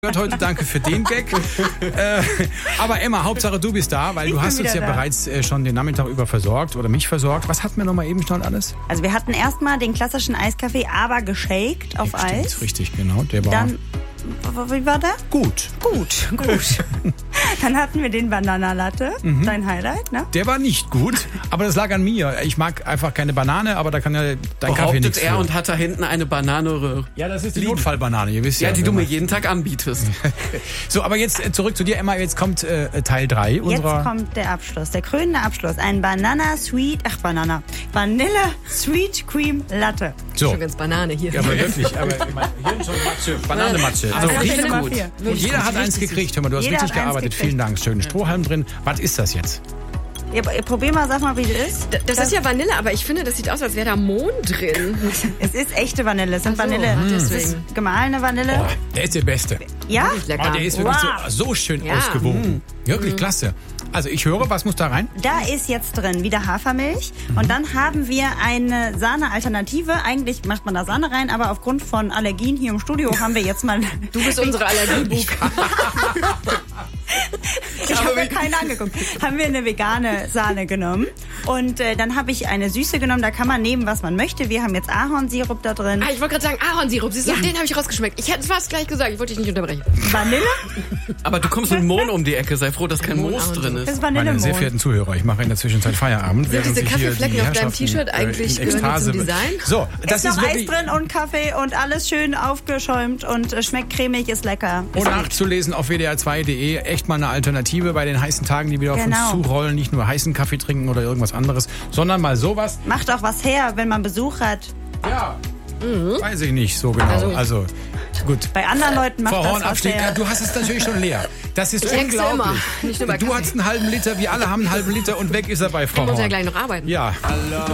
Heute danke für den Gag. Aber Emma, Hauptsache du bist da, weil du hast uns ja bereits schon den Nachmittag über versorgt oder mich versorgt. Was hatten wir noch mal eben schon alles? Also wir hatten erstmal den klassischen Eiskaffee, aber geshaked auf Eis. Stimmt, richtig, genau. Der war Dann, wie war der? gut. Gut. Dann hatten wir den Banana-Latte, dein Highlight, ne? Der war nicht gut, aber das lag an mir. Ich mag einfach keine Banane, aber da kann ja dein Kaffee nichts für. Und hat da hinten eine Banane. Ja, das ist die Notfallbanane, ihr wisst ja. Ja, die du mir jeden Tag anbietest. So, aber jetzt zurück zu dir, Emma. Jetzt kommt Teil 3 unserer... Jetzt kommt der Abschluss, der krönende Abschluss. Ein Vanilla Sweet Cream Latte. So. Schon ganz Banane hier. Ja, aber wirklich. Aber Hirn schon Matsche, Banane-Matsche. Also richtig Nummer gut. 4. Und jeder hat eins gekriegt. Hör mal, du hast Jeder richtig hat eins gearbeitet. gekriegt. Vielen Dank. Schönen Strohhalm drin. Was ist das jetzt? Ja, probier mal, sag mal, wie das ist. Das ist ja Vanille, aber ich finde, das sieht aus, als wäre da Mond drin. Es ist echte Vanille. Es sind Ach so, Vanille. Das deswegen. ist gemahlene Vanille. Oh, der ist der Beste. Ja? Lecker. Oh, der ist wirklich Wow. so schön Ja. ausgewogen. Wirklich klasse. Also ich höre, was muss da rein? Da ist jetzt drin wieder Hafermilch und dann haben wir eine Sahne-Alternative. Eigentlich macht man da Sahne rein, aber aufgrund von Allergien hier im Studio haben wir jetzt mal... Du bist unsere Allergiebub. Ich habe mir keine angeguckt. Haben wir eine vegane Sahne genommen und dann habe ich eine süße genommen. Da kann man nehmen, was man möchte. Wir haben jetzt Ahornsirup da drin. Ich wollte gerade sagen, Ahornsirup. Siehst du, den habe ich rausgeschmeckt. Ich hätte es fast gleich gesagt. Ich wollte dich nicht unterbrechen. Vanille? Aber du kommst mit Mohn um die Ecke. Sei froh, dass kein Moos drin Das ist. ist Meine sehr Vanillemohn. verehrten Zuhörer, ich mache in der Zwischenzeit Feierabend. Sind während diese sich hier Kaffeeflecken die auf deinem Herrschaften, T-Shirt eigentlich in gehören die Ekstase zum Design? So, das Ist noch ist Eis wirklich drin und Kaffee und alles schön aufgeschäumt und schmeckt cremig, ist lecker. und nachzulesen auf wdr2.de. Echt mal eine Alternative bei den heißen Tagen, die wieder auf uns Genau. zurollen. Nicht nur heißen Kaffee trinken oder irgendwas anderes, sondern mal sowas. Macht auch was her, wenn man Besuch hat. Ja, weiß ich nicht so genau. Also gut. Bei anderen Leuten macht Frau das Horn, was Abstieg, her. du hast es natürlich schon leer. Das ist Ich wechsle unglaublich. immer. Nicht nur bei Du Kaffee. hast einen halben Liter, wir alle haben einen halben Liter und weg ist er bei Frau Ich muss ja Horn. gleich noch arbeiten. Ja.